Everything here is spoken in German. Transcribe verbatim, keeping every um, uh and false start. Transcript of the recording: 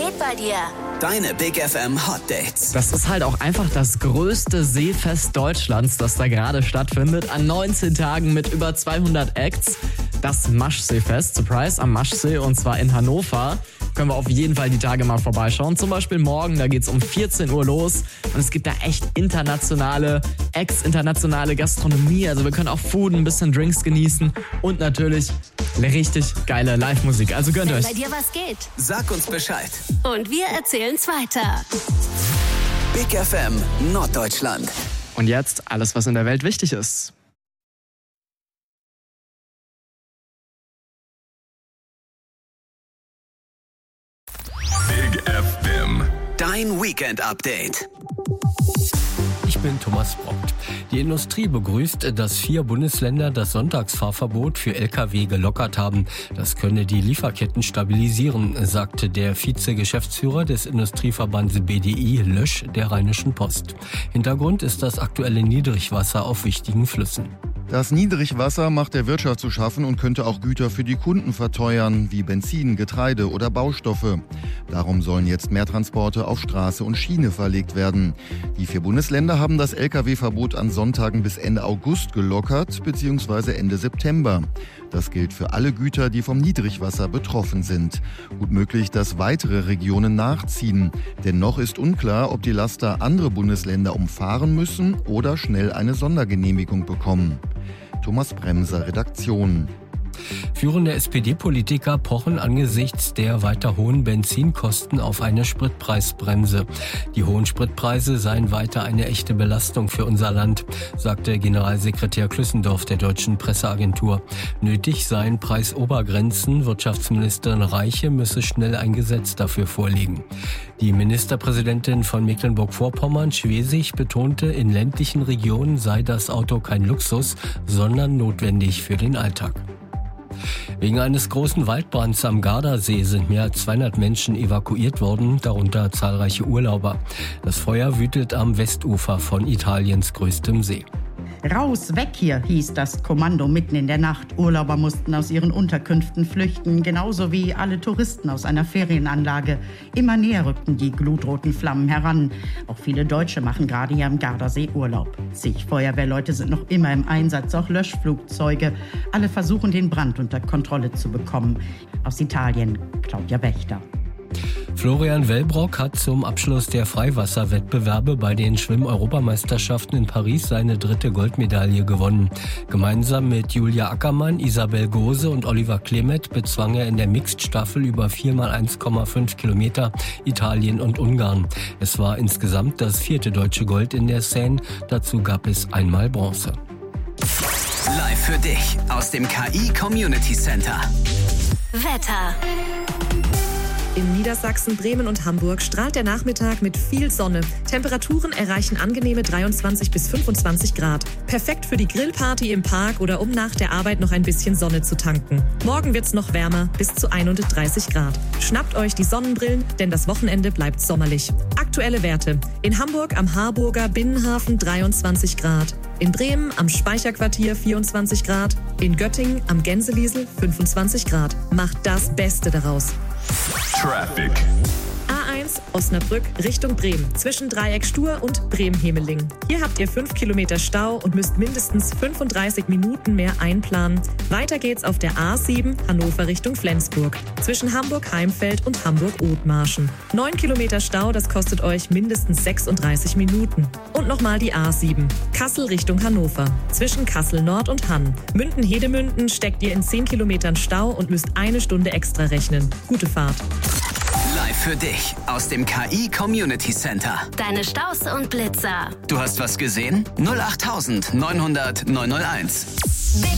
geht bei dir? Deine Big F M Hot Dates. Das ist halt auch einfach das größte Seefest Deutschlands, das da gerade stattfindet. An neunzehn Tagen mit über zweihundert Acts. Das Maschseefest, Surprise am Maschsee, und zwar in Hannover. Können wir auf jeden Fall die Tage mal vorbeischauen. Zum Beispiel morgen, da geht's um vierzehn Uhr los. Und es gibt da echt internationale Acts, internationale Gastronomie. Also wir können auch Food, ein bisschen Drinks genießen und natürlich eine richtig geile Live-Musik. Also gönnt Wenn euch. bei dir was geht. Sag uns Bescheid. Und wir erzählen's weiter. Big F M Norddeutschland. Und jetzt alles, was in der Welt wichtig ist. Big F M. Dein Weekend-Update. Ich bin Thomas Brockt. Die Industrie begrüßt, dass vier Bundesländer das Sonntagsfahrverbot für L K W gelockert haben. Das könne die Lieferketten stabilisieren, sagte der Vize-Geschäftsführer des Industrieverbands B D I, Lösch, der Rheinischen Post. Hintergrund ist das aktuelle Niedrigwasser auf wichtigen Flüssen. Das Niedrigwasser macht der Wirtschaft zu schaffen und könnte auch Güter für die Kunden verteuern, wie Benzin, Getreide oder Baustoffe. Darum sollen jetzt mehr Transporte auf Straße und Schiene verlegt werden. Die vier Bundesländer haben das L K W-Verbot an Sonntagen bis Ende August gelockert, bzw. Ende September. Das gilt für alle Güter, die vom Niedrigwasser betroffen sind. Gut möglich, dass weitere Regionen nachziehen. Denn noch ist unklar, ob die Laster andere Bundesländer umfahren müssen oder schnell eine Sondergenehmigung bekommen. Thomas Bremser, Redaktion. Führende S P D-Politiker pochen angesichts der weiter hohen Benzinkosten auf eine Spritpreisbremse. Die hohen Spritpreise seien weiter eine echte Belastung für unser Land, sagte Generalsekretär Klüssendorf der deutschen Presseagentur. Nötig seien Preisobergrenzen. Wirtschaftsministerin Reiche müsse schnell ein Gesetz dafür vorlegen. Die Ministerpräsidentin von Mecklenburg-Vorpommern, Schwesig, betonte, in ländlichen Regionen sei das Auto kein Luxus, sondern notwendig für den Alltag. Wegen eines großen Waldbrands am Gardasee sind mehr als zweihundert Menschen evakuiert worden, darunter zahlreiche Urlauber. Das Feuer wütet am Westufer von Italiens größtem See. Raus, weg hier, hieß das Kommando mitten in der Nacht. Urlauber mussten aus ihren Unterkünften flüchten, genauso wie alle Touristen aus einer Ferienanlage. Immer näher rückten die glutroten Flammen heran. Auch viele Deutsche machen gerade hier am Gardasee Urlaub. Zig Feuerwehrleute sind noch immer im Einsatz, auch Löschflugzeuge. Alle versuchen, den Brand unter Kontrolle zu bekommen. Aus Italien, Claudia Wächter. Florian Wellbrock hat zum Abschluss der Freiwasserwettbewerbe bei den Schwimm-Europameisterschaften in Paris seine dritte Goldmedaille gewonnen. Gemeinsam mit Julia Ackermann, Isabel Gose und Oliver Klemet bezwang er in der Mixed-Staffel über vier mal eins Komma fünf Kilometer Italien und Ungarn. Es war insgesamt das vierte deutsche Gold in der Seine. Dazu gab es einmal Bronze. Live für dich aus dem K I Community Center. Wetter. In Niedersachsen, Bremen und Hamburg strahlt der Nachmittag mit viel Sonne. Temperaturen erreichen angenehme dreiundzwanzig bis fünfundzwanzig Grad. Perfekt für die Grillparty im Park oder um nach der Arbeit noch ein bisschen Sonne zu tanken. Morgen wird's noch wärmer, bis zu einunddreißig Grad. Schnappt euch die Sonnenbrillen, denn das Wochenende bleibt sommerlich. Aktuelle Werte. In Hamburg am Harburger Binnenhafen dreiundzwanzig Grad. In Bremen am Speicherquartier vierundzwanzig Grad. In Göttingen am Gänseliesel fünfundzwanzig Grad. Macht das Beste daraus. Traffic. A eins Osnabrück Richtung Bremen zwischen Dreieck Stur und Bremen-Hemeling. Hier habt ihr fünf Kilometer Stau und müsst mindestens fünfunddreißig Minuten mehr einplanen. Weiter geht's auf der A sieben Hannover Richtung Flensburg zwischen Hamburg-Heimfeld und Hamburg-Othmarschen. neun Kilometer Stau, das kostet euch mindestens sechsunddreißig Minuten. Und nochmal die A sieben Kassel Richtung Hannover zwischen Kassel Nord und Hann. Münden-Hedemünden steckt ihr in zehn Kilometern Stau und müsst eine Stunde extra rechnen. Gute Fahrt. Live für dich aus dem K I Community Center. Deine Staus und Blitzer. Du hast was gesehen? null acht neun null null neun null eins.